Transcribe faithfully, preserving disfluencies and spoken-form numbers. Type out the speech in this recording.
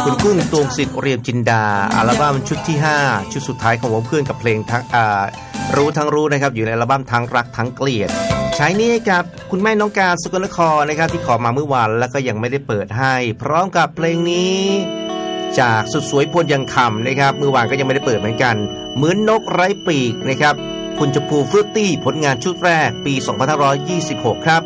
คุณกุ้งตวงสิทธิ์เรียมจินดาอัลบั้มชุดที่ห้าชุดสุดท้ายของวงเพื่อนกับเพลงทั้งรู้ทั้งรู้นะครับอยู่ในอัลบั้มทั้งรักทั้งเกลียดใช้นี้กับคุณแม่น้องการสกลนครนะครับที่ขอมาเมื่อวานแล้วก็ยังไม่ได้เปิดให้พร้อมกับเพลงนี้จากสุดสวยพลยังคำนะครับเมื่อวานก็ยังไม่ได้เปิดเหมือนกันเหมือนนกไร้ปีกนะครับคุณชมพูฟรุตตี้ผลงานชุดแรกปีสองพันห้าร้อยยี่สิบหกครับ